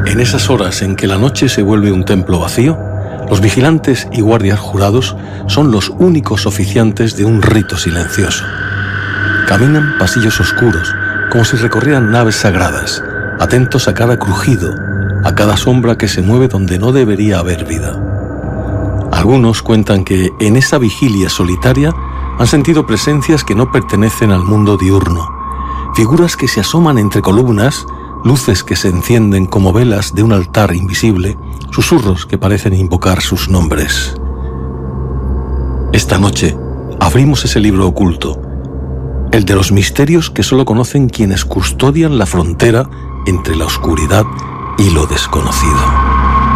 En esas horas en que la noche se vuelve un templo vacío, los vigilantes y guardias jurados son los únicos oficiantes de un rito silencioso. Caminan pasillos oscuros, como si recorrieran naves sagradas, atentos a cada crujido, a cada sombra que se mueve donde no debería haber vida. Algunos cuentan que en esa vigilia solitaria han sentido presencias que no pertenecen al mundo diurno, figuras que se asoman entre columnas, luces que se encienden como velas de un altar invisible, susurros que parecen invocar sus nombres. Esta noche abrimos ese libro oculto, el de los misterios que solo conocen quienes custodian la frontera entre la oscuridad y lo desconocido.